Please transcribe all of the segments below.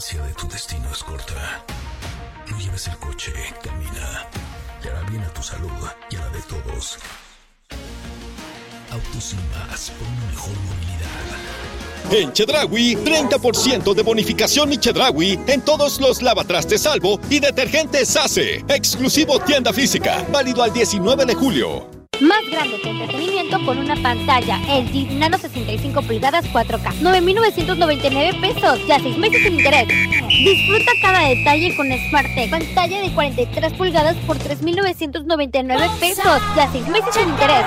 distancia de tu destino es corta. No lleves el coche, camina. Te hará bien a tu salud y a la de todos. Autos Sin Más, por una mejor movilidad. En Chedraui, 30% de bonificación y Chedraui en todos los lavatrastes Salvo y detergentes Ace. Exclusivo tienda física, válido al 19 de julio. Más grande que entretenimiento con una pantalla LG Nano 65 pulgadas 4K. 9,999 pesos, ya 6 meses sin interés. Disfruta cada detalle con SmartTech. Pantalla de 43 pulgadas por 3,999 pesos, ya 6 meses sin interés.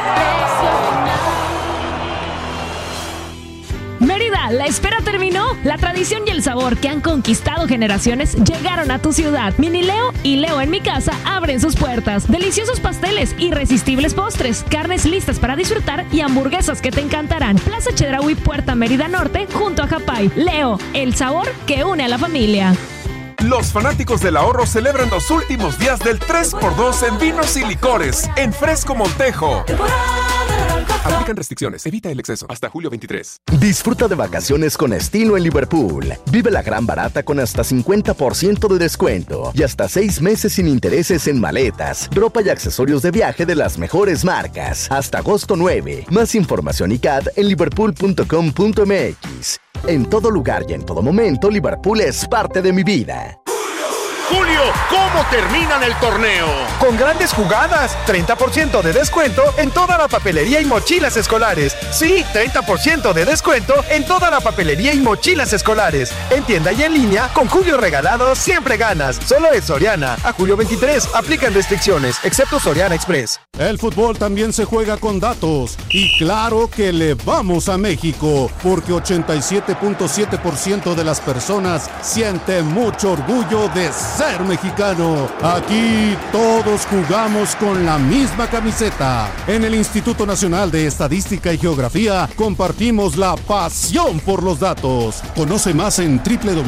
Mérida, la espera terminó. La tradición y el sabor que han conquistado generaciones llegaron a tu ciudad. Mini Leo y Leo en mi casa abren sus puertas. Deliciosos pasteles, irresistibles postres, carnes listas para disfrutar y hamburguesas que te encantarán. Plaza Chedraui, Puerta Mérida Norte, junto a Japay. Leo, el sabor que une a la familia. Los fanáticos del ahorro celebran los últimos días del 3x2 en vinos y licores en Fresco Montejo. Aplican restricciones, evita el exceso. Hasta julio 23. Disfruta de vacaciones con estilo en Liverpool. Vive la gran barata con hasta 50% de descuento y hasta 6 meses sin intereses en maletas, ropa y accesorios de viaje de las mejores marcas. Hasta agosto 9. Más información y CAD en liverpool.com.mx. En todo lugar y en todo momento, Liverpool es parte de mi vida. Julio, ¿cómo terminan el torneo? Con grandes jugadas, 30% de descuento en toda la papelería y mochilas escolares. Sí, 30% de descuento en toda la papelería y mochilas escolares. En tienda y en línea, con Julio regalado siempre ganas. Solo es Soriana. A julio 23, aplican restricciones, excepto Soriana Express. El fútbol también se juega con datos. Y claro que le vamos a México, porque 87.7% de las personas siente mucho orgullo de ser mexicano. Aquí todos jugamos con la misma camiseta. En el Instituto Nacional de Estadística y Geografía compartimos la pasión por los datos. Conoce más en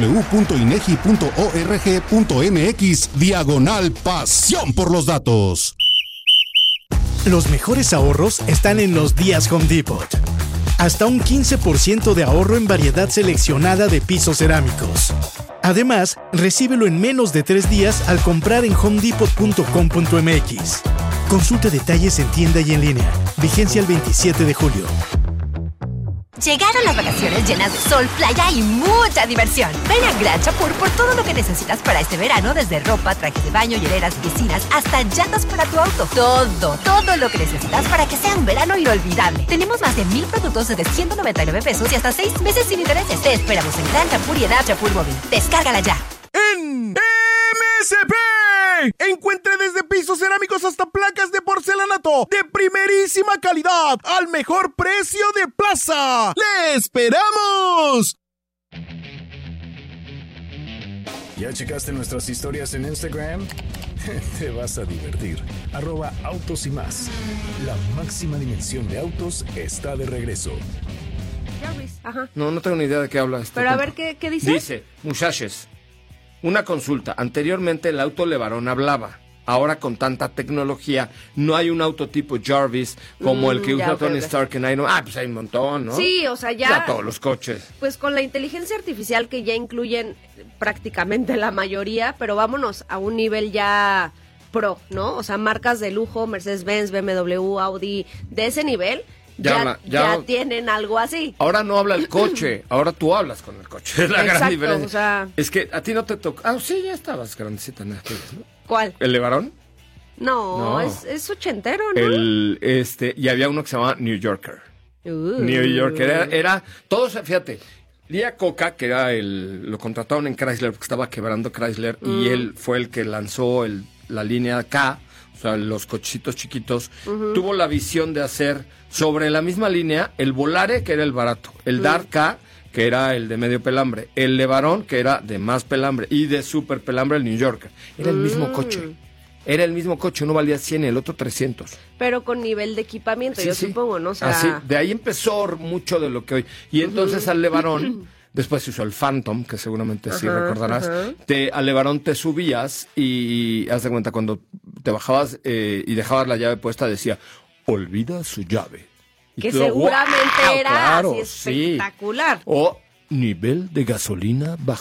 www.inegi.org.mx/pasión por los datos. Los mejores ahorros están en los días Home Depot. Hasta un 15% de ahorro en variedad seleccionada de pisos cerámicos. Además, recíbelo en menos de 3 días al comprar en homedepot.com.mx. Consulta detalles en tienda y en línea. Vigencia el 27 de julio. Llegaron las vacaciones llenas de sol, playa y mucha diversión. Ven a Gran Chapur por todo lo que necesitas para este verano, desde ropa, trajes de baño, hieleras, piscinas, hasta llantas para tu auto. Todo lo que necesitas para que sea un verano inolvidable. Tenemos más de 1,000 productos desde 199 pesos y hasta 6 meses sin intereses. Te esperamos en Gran Chapur y Edad Chapur Móvil. Descárgala ya. En MSP, encuentre desde pisos cerámicos hasta placas de porcelanato de primerísima calidad al mejor precio de plaza. ¡Le esperamos! ¿Ya checaste nuestras historias en Instagram? Te vas a divertir. @autos y más. La máxima dimensión de autos está de regreso. Ajá. No tengo ni idea de qué habla este. Pero a ver, ¿qué dice? Dice, muchachos, una consulta. Anteriormente el auto Levarón hablaba. Ahora con tanta tecnología, no hay un auto tipo Jarvis como el que usa Tony Stark en Iron Man. Pues hay un montón, ¿no? Sí, o sea, ya... O sea, todos los coches. Pues con la inteligencia artificial que ya incluyen prácticamente la mayoría, pero vámonos a un nivel ya pro, ¿no? O sea, marcas de lujo, Mercedes-Benz, BMW, Audi, de ese nivel... Ya tienen algo así. Ahora no habla el coche, ahora tú hablas con el coche. Es la gran diferencia. O sea... Es que a ti no te toca... Ah, sí, ya estabas grandecita en aquellos, ¿no? ¿Cuál? ¿El Levarón? No, es ochentero, ¿no? Y había uno que se llamaba New Yorker. New Yorker era todos, fíjate, Lia Coca, que era lo contrataron en Chrysler porque estaba quebrando Chrysler y él fue el que lanzó la línea K, o sea, los cochecitos chiquitos, tuvo la visión de hacer sobre la misma línea el Volare, que era el barato, el Dart K, que era el de medio pelambre, el Levarón, que era de más pelambre, y de super pelambre el New Yorker. Era el mismo coche. Era el mismo coche, uno valía 100 y el otro 300. Pero con nivel de equipamiento, yo supongo, ¿no? O sea... Así, de ahí empezó mucho de lo que hoy. Y entonces al Levarón, después se usó el Phantom, que seguramente sí recordarás. Al Levarón te subías y haz de cuenta, cuando te bajabas y dejabas la llave puesta, decía, olvida su llave. Y que todo, seguramente era claro, así espectacular. Sí. O nivel de gasolina bajo.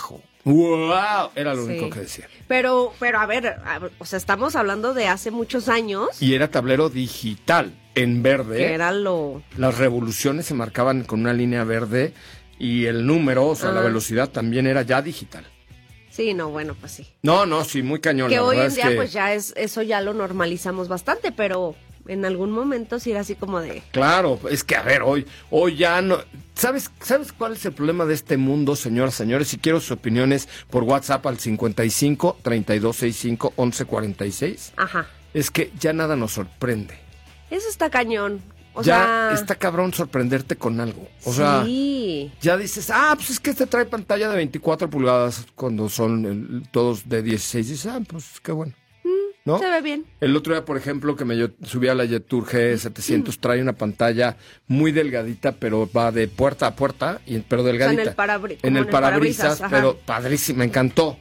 ¡Wow! Era lo único que decía. Pero a ver, o sea, estamos hablando de hace muchos años. Y era tablero digital, en verde. Que era lo... Las revoluciones se marcaban con una línea verde y el número, o sea, la velocidad también era ya digital. Sí, no, bueno, pues sí. No, sí, muy cañón. Que la hoy verdad en día, es que... pues ya eso ya lo normalizamos bastante, pero en algún momento sí era así como de... Claro, es que a ver, hoy ya no... ¿Sabes cuál es el problema de este mundo, señoras, señores? Si quiero sus opiniones por WhatsApp al 55 3265 1146. Ajá. Es que ya nada nos sorprende. Eso está cañón. O ya sea... está cabrón sorprenderte con algo. O sea, ya dices, pues es que este trae pantalla de 24 pulgadas cuando son todos de 16. Dices, pues qué bueno. ¿No? Se ve bien. El otro día, por ejemplo, que me subí a la Jetour G700, trae una pantalla muy delgadita, pero va de puerta a puerta, pero delgadita. O sea, en el parabrisas, pero padrísimo, me encantó.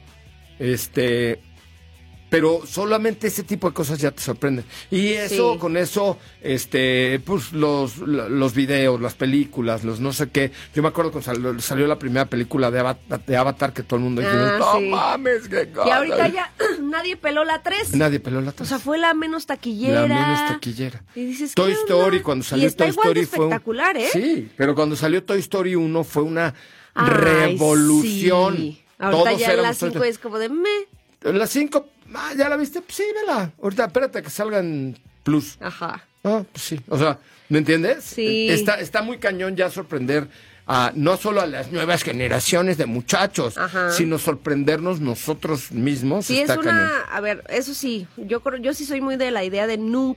Pero solamente ese tipo de cosas ya te sorprenden. Y eso, con eso, pues los videos, las películas, los no sé qué. Yo me acuerdo cuando salió la primera película de Avatar, que todo el mundo dijo, no mames, qué cosa. Y ahorita ya nadie peló la 3. Nadie peló la 3. O sea, fue la menos taquillera. Y dices, Toy Story, cuando salió Toy Story fue espectacular, ¿eh? Sí, pero cuando salió Toy Story 1 fue una revolución. Sí. Ahorita ya la 5 es como de La 5, ¿ya la viste? Pues sí, vela. Ahorita espérate que salga en Plus. Ajá. Pues sí. O sea, ¿me entiendes? Sí. Está muy cañón ya sorprender no solo a las nuevas generaciones de muchachos, sino sorprendernos nosotros mismos. Sí, cañón. A ver, eso sí, yo sí soy muy de la idea de nunca